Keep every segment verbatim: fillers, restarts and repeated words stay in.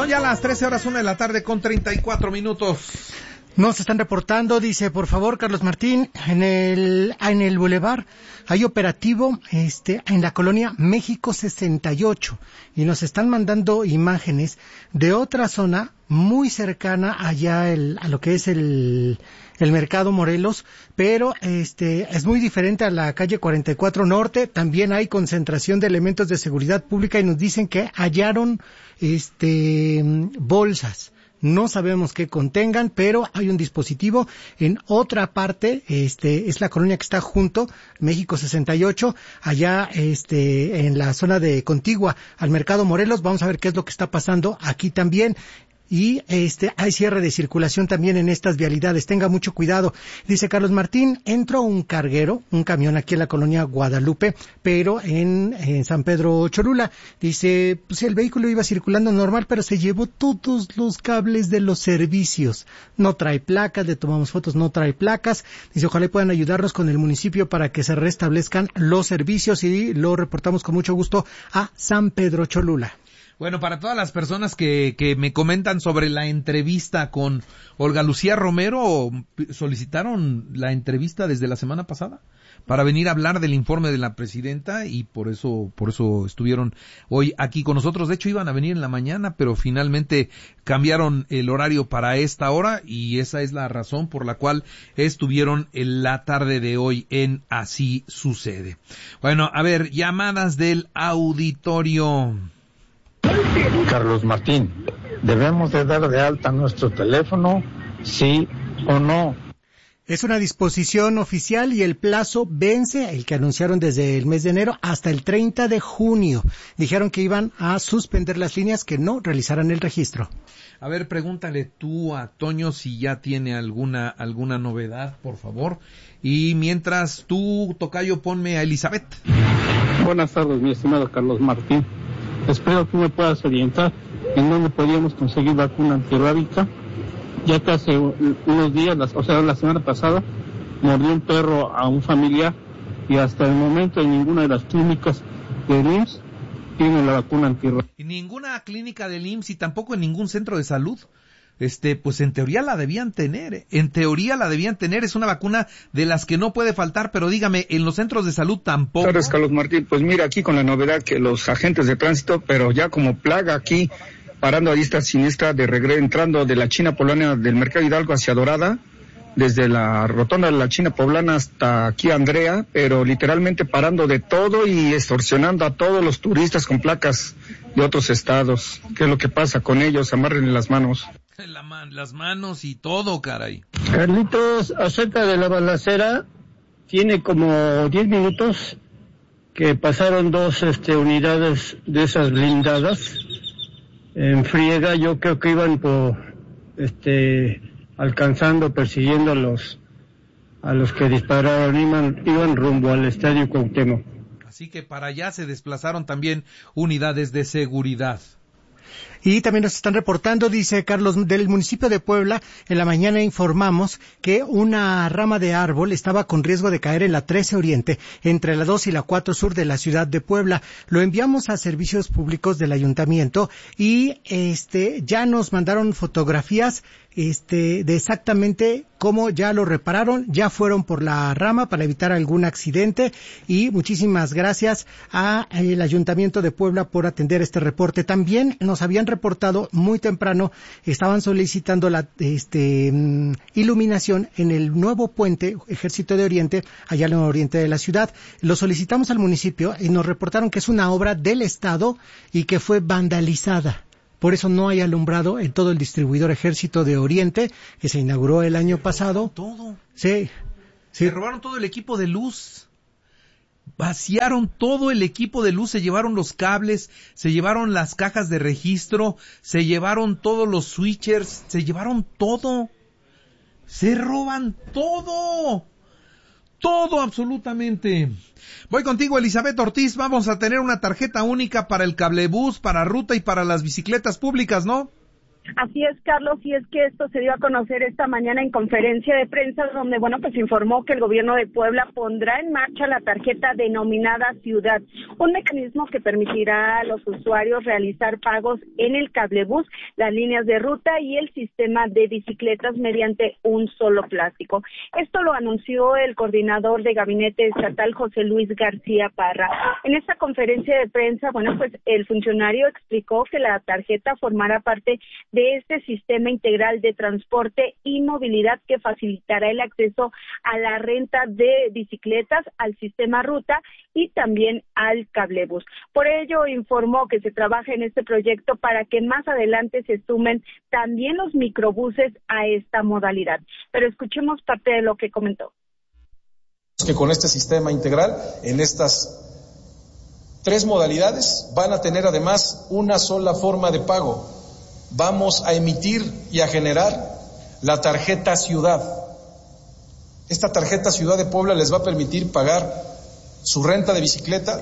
Son ya las trece horas una de la tarde con treinta y cuatro minutos. Nos están reportando, dice, por favor, Carlos Martín, en el en el bulevar hay operativo este en la colonia México sesenta y ocho y nos están mandando imágenes de otra zona muy cercana allá el, a lo que es el el Mercado Morelos, pero este es muy diferente a la calle cuarenta y cuatro Norte. También hay concentración de elementos de seguridad pública y nos dicen que hallaron este bolsas. No sabemos qué contengan, pero hay un dispositivo en otra parte, este, es la colonia que está junto, México sesenta y ocho, allá, este, en la zona de contigua al Mercado Morelos. Vamos a ver qué es lo que está pasando aquí también. Y este hay cierre de circulación también en estas vialidades. Tenga mucho cuidado. Dice Carlos Martín, entró un carguero, un camión aquí en la colonia Guadalupe, pero en, en San Pedro Cholula. Dice, pues el vehículo iba circulando normal, pero se llevó todos los cables de los servicios. No trae placas, le tomamos fotos, no trae placas. Dice, ojalá puedan ayudarnos con el municipio para que se restablezcan los servicios y lo reportamos con mucho gusto a San Pedro Cholula. Bueno, para todas las personas que, que me comentan sobre la entrevista con Olga Lucía Romero, solicitaron la entrevista desde la semana pasada para venir a hablar del informe de la presidenta y por eso, por eso estuvieron hoy aquí con nosotros. De hecho, iban a venir en la mañana, pero finalmente cambiaron el horario para esta hora y esa es la razón por la cual estuvieron en la tarde de hoy en Así Sucede. Bueno, a ver, llamadas del auditorio. Carlos Martín, ¿debemos de dar de alta nuestro teléfono, sí o no? Es una disposición oficial y el plazo vence, el que anunciaron desde el mes de enero, hasta el treinta de junio. Dijeron que iban a suspender las líneas que no realizaran el registro. A ver, pregúntale tú a Toño si ya tiene alguna alguna novedad, por favor. Y mientras tú, tocayo, ponme a Elizabeth. Buenas tardes, mi estimado Carlos Martín. Espero que me puedas orientar en dónde podríamos conseguir vacuna antirrábica, ya que hace unos días, o sea, la semana pasada, mordió un perro a un familiar y hasta el momento en ninguna de las clínicas del I M S S tiene la vacuna antirrábica. En ninguna clínica del I M S S y tampoco en ningún centro de salud. Este, pues en teoría la debían tener, ¿eh? en teoría la debían tener, es una vacuna de las que no puede faltar, pero dígame, en los centros de salud tampoco. Buenas tardes, Carlos Martín, pues mira, aquí con la novedad que los agentes de tránsito, pero ya como plaga aquí, parando a diestra siniestra, de regreso, entrando de la China Poblana del Mercado Hidalgo hacia Dorada, desde la rotonda de la China Poblana hasta aquí Andrea, pero literalmente parando de todo y extorsionando a todos los turistas con placas de otros estados. ¿Qué es lo que pasa con ellos? Amárrenle las manos. La man, las manos y todo, caray. Carlitos, acerca de la balacera, tiene como diez minutos que pasaron dos este, unidades de esas blindadas en friega. Yo creo que iban por, este, alcanzando, persiguiendo a los, a los que dispararon, iban, iban rumbo al Estadio Cuauhtémoc. Así que para allá se desplazaron también unidades de seguridad. Y también nos están reportando, dice Carlos, del municipio de Puebla, en la mañana informamos que una rama de árbol estaba con riesgo de caer en la trece Oriente, entre la dos y la cuatro Sur de la ciudad de Puebla. Lo enviamos a servicios públicos del ayuntamiento y este ya nos mandaron fotografías este de exactamente cómo ya lo repararon, ya fueron por la rama para evitar algún accidente y muchísimas gracias a el Ayuntamiento de Puebla por atender este reporte. También nos habían reportado muy temprano, estaban solicitando la este iluminación en el nuevo puente Ejército de Oriente, allá en el oriente de la ciudad. Lo solicitamos al municipio y nos reportaron que es una obra del Estado y que fue vandalizada. Por eso no hay alumbrado en todo el distribuidor Ejército de Oriente, que se inauguró el año pasado. Todo. Sí. sí. Se robaron todo el equipo de luz. Vaciaron todo el equipo de luz, se llevaron los cables, se llevaron las cajas de registro, se llevaron todos los switchers, se llevaron todo. Se roban todo. Todo absolutamente. Voy contigo, Elizabeth Ortiz. Vamos a tener una tarjeta única para el cablebús, para ruta y para las bicicletas públicas, ¿no? Así es, Carlos, y es que esto se dio a conocer esta mañana en conferencia de prensa, donde, bueno, pues informó que el gobierno de Puebla pondrá en marcha la tarjeta denominada Ciudad, un mecanismo que permitirá a los usuarios realizar pagos en el cablebús, las líneas de ruta y el sistema de bicicletas mediante un solo plástico. Esto lo anunció el coordinador de gabinete estatal, José Luis García Parra. En esta conferencia de prensa, bueno, pues el funcionario explicó que la tarjeta formará parte de este sistema integral de transporte y movilidad que facilitará el acceso a la renta de bicicletas, al sistema ruta y también al cablebús. Por ello, informó que se trabaja en este proyecto para que más adelante se sumen también los microbuses a esta modalidad. Pero escuchemos parte de lo que comentó. Que con este sistema integral, en estas tres modalidades, van a tener además una sola forma de pago. Vamos a emitir y a generar la tarjeta Ciudad. Esta tarjeta Ciudad de Puebla les va a permitir pagar su renta de bicicleta,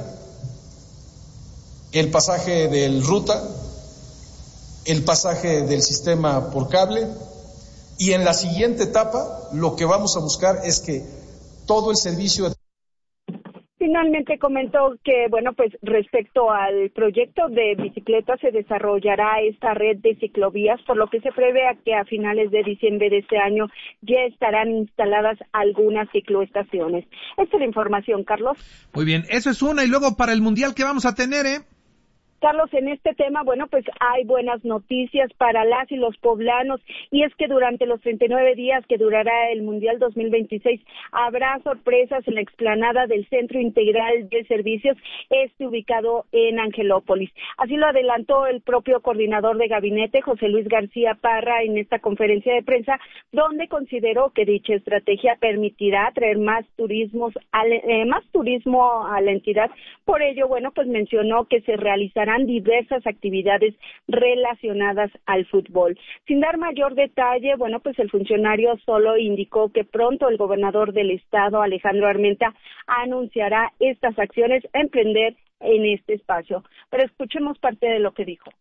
el pasaje del ruta, el pasaje del sistema por cable, y en la siguiente etapa lo que vamos a buscar es que todo el servicio de... Finalmente comentó que, bueno, pues respecto al proyecto de bicicletas se desarrollará esta red de ciclovías, por lo que se prevé a que a finales de diciembre de este año ya estarán instaladas algunas cicloestaciones. Esta es la información, Carlos. Muy bien, eso es una, y luego para el Mundial, ¿qué vamos a tener, eh? Carlos, en este tema, bueno, pues hay buenas noticias para las y los poblanos, y es que durante los treinta y nueve días que durará el Mundial dos mil veintiséis habrá sorpresas en la explanada del Centro Integral de Servicios, este ubicado en Angelópolis. Así lo adelantó el propio coordinador de gabinete, José Luis García Parra, en esta conferencia de prensa, donde consideró que dicha estrategia permitirá traer más turismos, al, eh, más turismo a la entidad. Por ello, bueno, pues mencionó que se realizará diversas actividades relacionadas al fútbol. Sin dar mayor detalle, bueno, pues el funcionario solo indicó que pronto el gobernador del estado, Alejandro Armenta, anunciará estas acciones a emprender en este espacio. Pero escuchemos parte de lo que dijo.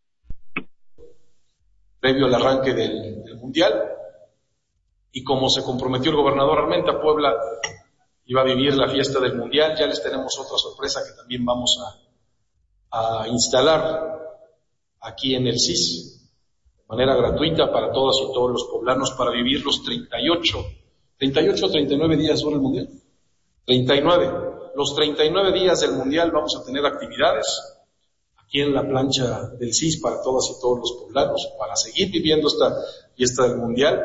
Previo al arranque del, del Mundial, y como se comprometió el gobernador Armenta, Puebla iba a vivir la fiesta del Mundial. Ya les tenemos otra sorpresa que también vamos a a instalar aquí en el S I S, de manera gratuita para todas y todos los poblanos, para vivir los treinta y ocho, treinta y ocho o treinta y nueve días sobre el Mundial. treinta y nueve. Los treinta y nueve días del Mundial vamos a tener actividades aquí en la plancha del S I S para todas y todos los poblanos, para seguir viviendo esta fiesta del Mundial.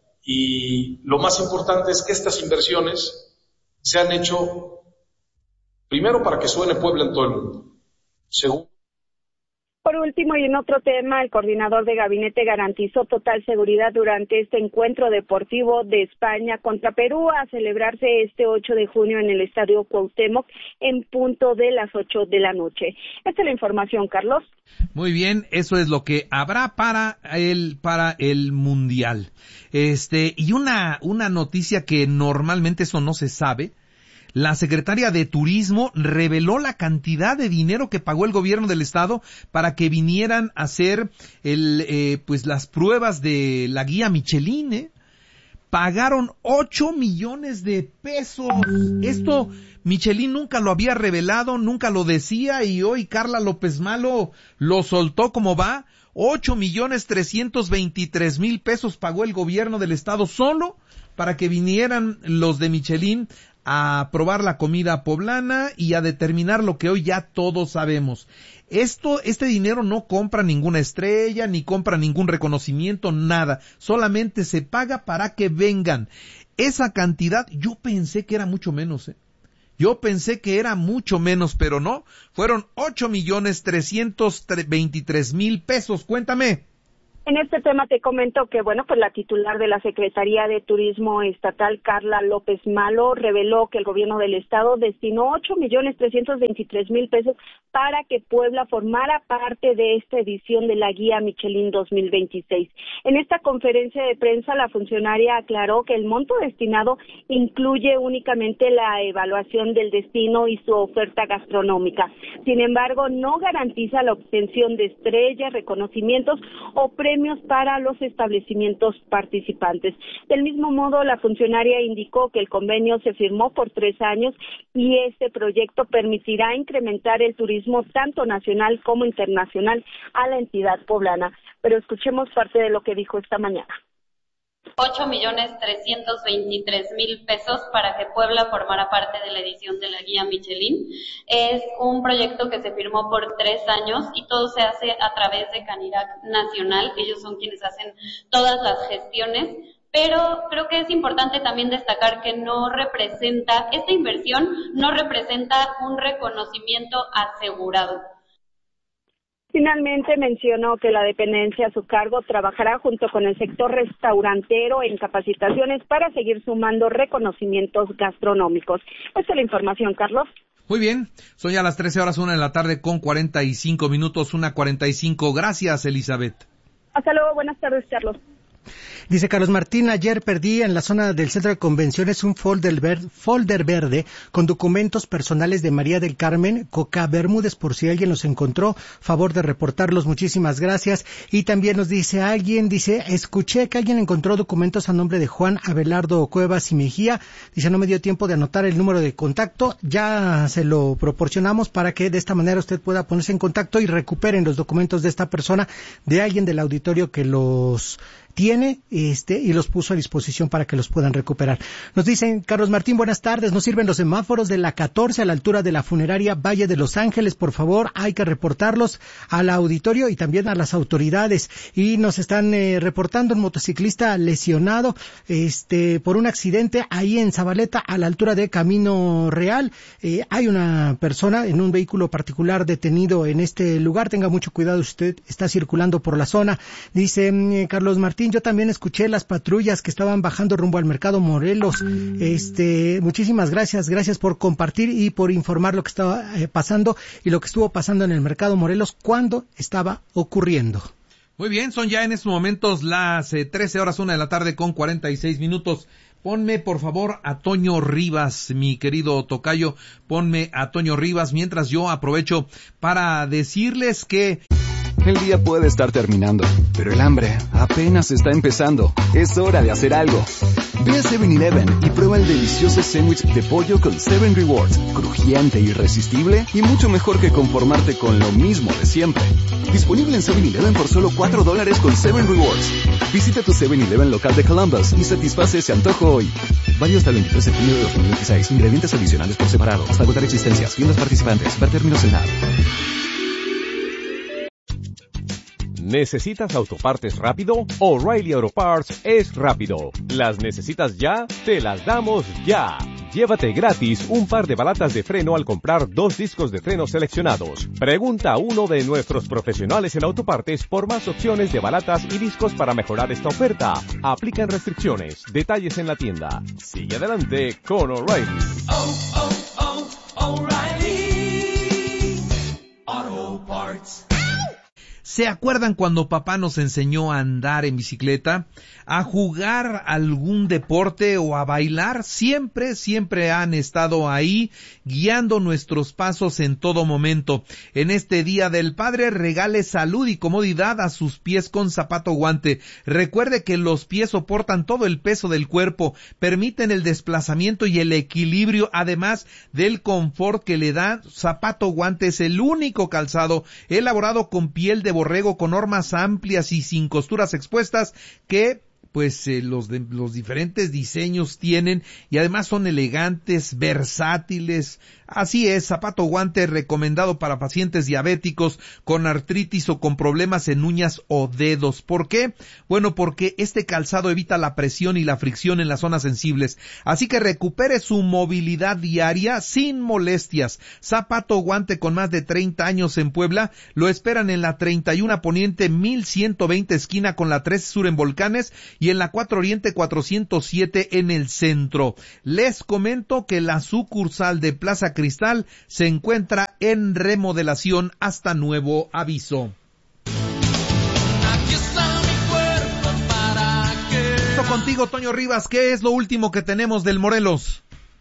Y lo más importante es que estas inversiones se han hecho primero para que suene Puebla en todo el mundo. Según Por último, y en otro tema, el coordinador de gabinete garantizó total seguridad durante este encuentro deportivo de España contra Perú, a celebrarse este ocho de junio en el Estadio Cuauhtémoc en punto de las ocho de la noche. Esta es la información, Carlos. Muy bien, eso es lo que habrá para el para el Mundial. Este, y una una noticia que normalmente eso no se sabe. La secretaria de Turismo reveló la cantidad de dinero que pagó el gobierno del estado para que vinieran a hacer el, eh, pues las pruebas de la guía Michelin, ¿eh? Pagaron ocho millones de pesos. Esto Michelin nunca lo había revelado, nunca lo decía, y hoy Carla López Malo lo soltó como va. Ocho millones trescientos veintitrés mil pesos pagó el gobierno del estado solo para que vinieran los de Michelin a probar la comida poblana y a determinar lo que hoy ya todos sabemos. Esto, este dinero no compra ninguna estrella, ni compra ningún reconocimiento, nada. Solamente se paga para que vengan. Esa cantidad, yo pensé que era mucho menos, ¿eh? Yo pensé que era mucho menos, pero no. Fueron ocho millones trescientos veintitrés mil pesos. Cuéntame. En este tema te comento que, bueno, pues la titular de la Secretaría de Turismo Estatal, Carla López Malo, reveló que el gobierno del estado destinó ocho millones trescientos veintitrés mil pesos para que Puebla formara parte de esta edición de la guía Michelin dos mil veintiséis. En esta conferencia de prensa, la funcionaria aclaró que el monto destinado incluye únicamente la evaluación del destino y su oferta gastronómica. Sin embargo, no garantiza la obtención de estrellas, reconocimientos o premios premios para los establecimientos participantes. Del mismo modo, la funcionaria indicó que el convenio se firmó por tres años y este proyecto permitirá incrementar el turismo tanto nacional como internacional a la entidad poblana. Pero escuchemos parte de lo que dijo esta mañana. ocho millones trescientos veintitrés mil pesos para que Puebla formara parte de la edición de la guía Michelin. Es un proyecto que se firmó por tres años y todo se hace a través de Canirac Nacional. Ellos son quienes hacen todas las gestiones. Pero creo que es importante también destacar que no representa, esta inversión no representa un reconocimiento asegurado. Finalmente mencionó que la dependencia a su cargo trabajará junto con el sector restaurantero en capacitaciones para seguir sumando reconocimientos gastronómicos. Esta es la información, Carlos. Muy bien, son ya las trece horas, una de la tarde con cuarenta y cinco minutos, una cuarenta y cinco. Gracias, Elizabeth. Hasta luego, buenas tardes, Carlos. Dice Carlos Martín, ayer perdí en la zona del centro de convenciones un folder, ver, folder verde con documentos personales de María del Carmen Coca Bermúdez, por si alguien los encontró, favor de reportarlos, muchísimas gracias. Y también nos dice alguien, dice, escuché que alguien encontró documentos a nombre de Juan Abelardo Cuevas y Mejía, dice, no me dio tiempo de anotar el número de contacto, ya se lo proporcionamos para que de esta manera usted pueda ponerse en contacto y recuperen los documentos de esta persona, de alguien del auditorio que los tiene este y los puso a disposición para que los puedan recuperar. Nos dicen, Carlos Martín, buenas tardes, nos sirven los semáforos de la catorce a la altura de la funeraria Valle de los Ángeles, por favor, hay que reportarlos al auditorio y también a las autoridades. Y nos están eh, reportando un motociclista lesionado este por un accidente ahí en Zabaleta a la altura de Camino Real. Eh, hay una persona en un vehículo particular detenido en este lugar, tenga mucho cuidado, usted está circulando por la zona. Dice eh, Carlos Martín, yo también escuché las patrullas que estaban bajando rumbo al Mercado Morelos. Este, muchísimas gracias, gracias por compartir y por informar lo que estaba eh, pasando y lo que estuvo pasando en el Mercado Morelos cuando estaba ocurriendo. Muy bien, son ya en estos momentos las eh, trece horas, una de la tarde con cuarenta y seis minutos. Ponme, por favor, a Toño Rivas, mi querido tocayo, ponme a Toño Rivas, mientras yo aprovecho para decirles que el día puede estar terminando, pero el hambre apenas está empezando. Es hora de hacer algo. Ve a seven eleven y prueba el delicioso sándwich de pollo con seven Rewards, crujiente, irresistible y mucho mejor que conformarte con lo mismo de siempre. Disponible en seven eleven por solo cuatro dólares con seven Rewards. Visita tu seven eleven local de Columbus y satisface ese antojo hoy. Válido hasta el veintitrés de septiembre de dos mil veintiséis. Ingredientes adicionales por separado. Hasta agotar existencias. Tiendas participantes. Ver términos en la app. ¿Necesitas autopartes rápido? O'Reilly Auto Parts es rápido. ¿Las necesitas ya? Te las damos ya. Llévate gratis un par de balatas de freno al comprar dos discos de freno seleccionados. Pregunta a uno de nuestros profesionales en autopartes por más opciones de balatas y discos para mejorar esta oferta. Aplican restricciones. Detalles en la tienda. Sigue adelante con O'Reilly. Oh, oh, oh, O'Reilly Auto Parts. ¿Se acuerdan cuando papá nos enseñó a andar en bicicleta, a jugar algún deporte o a bailar? Siempre, siempre han estado ahí guiando nuestros pasos en todo momento. En este Día del Padre, regale salud y comodidad a sus pies con zapato guante. Recuerde que los pies soportan todo el peso del cuerpo, permiten el desplazamiento y el equilibrio, además del confort que le da. Zapato guante es el único calzado elaborado con piel de borrego con hormas amplias y sin costuras expuestas que pues eh, los de, los diferentes diseños tienen y además son elegantes, versátiles. Así es, zapato guante recomendado para pacientes diabéticos con artritis o con problemas en uñas o dedos. ¿Por qué? Bueno, porque este calzado evita la presión y la fricción en las zonas sensibles. Así que recupere su movilidad diaria sin molestias. Zapato guante con más de treinta años en Puebla. Lo esperan en la treinta y uno Poniente mil ciento veinte esquina con la trece Sur en Volcanes y en la cuatro Oriente cuatrocientos siete en el centro. Les comento que la sucursal de Plaza Cristal se encuentra en remodelación hasta nuevo aviso. Contigo, Toño Rivas, ¿qué es lo último que tenemos del Morelos?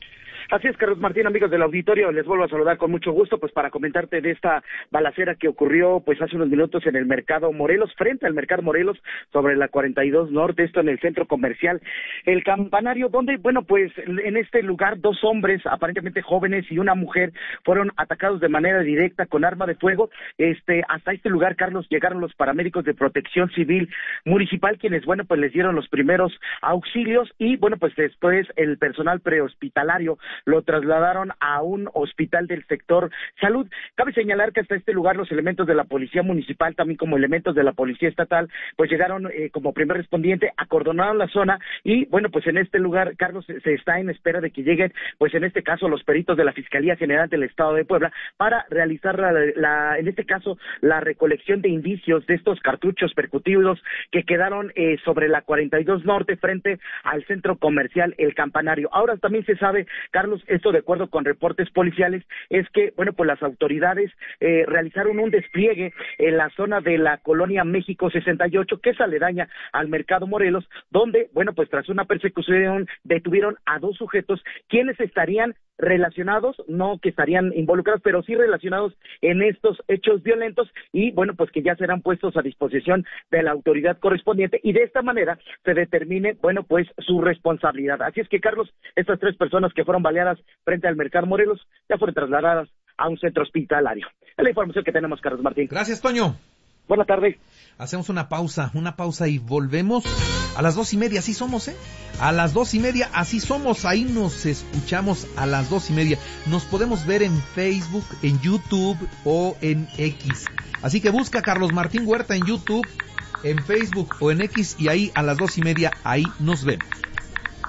Así es, Carlos Martín, amigos del auditorio, les vuelvo a saludar con mucho gusto, pues para comentarte de esta balacera que ocurrió pues hace unos minutos en el Mercado Morelos, frente al Mercado Morelos, sobre la cuarenta y dos Norte, esto en el centro comercial El Campanario, donde, bueno, pues en este lugar dos hombres, aparentemente jóvenes, y una mujer fueron atacados de manera directa con arma de fuego. Este, hasta este lugar, Carlos, llegaron los paramédicos de Protección Civil Municipal, quienes, bueno, pues les dieron los primeros auxilios, y, bueno, pues después el personal prehospitalario lo trasladaron a un hospital del sector salud. Cabe señalar que hasta este lugar los elementos de la policía municipal, también como elementos de la policía estatal, pues llegaron eh, como primer respondiente, acordonaron la zona, y bueno, pues en este lugar, Carlos, se, se está en espera de que lleguen, pues en este caso, los peritos de la Fiscalía General del Estado de Puebla para realizar la, la en este caso, la recolección de indicios de estos cartuchos percutidos que quedaron eh, sobre la cuarenta y dos Norte, frente al centro comercial El Campanario. Ahora también se sabe, Carlos, esto de acuerdo con reportes policiales, es que, bueno, pues las autoridades eh, realizaron un despliegue en la zona de la colonia México sesenta y ocho, que es aledaña al Mercado Morelos, donde, bueno, pues tras una persecución detuvieron a dos sujetos, quienes estarían relacionados, no que estarían involucrados, pero sí relacionados en estos hechos violentos, y bueno, pues que ya serán puestos a disposición de la autoridad correspondiente, y de esta manera se determine, bueno, pues su responsabilidad. Así es que, Carlos, estas tres personas que fueron baleadas frente al Mercado Morelos ya fueron trasladadas a un centro hospitalario. Es la información que tenemos, Carlos Martín. Gracias, Toño. Buenas tardes. Hacemos una pausa, una pausa y volvemos a las dos y media, así somos, ¿eh? A las dos y media, así somos, ahí nos escuchamos a las dos y media. Nos podemos ver en Facebook, en YouTube o en X. Así que busca Carlos Martín Huerta en YouTube, en Facebook o en X, y ahí a las dos y media, ahí nos vemos.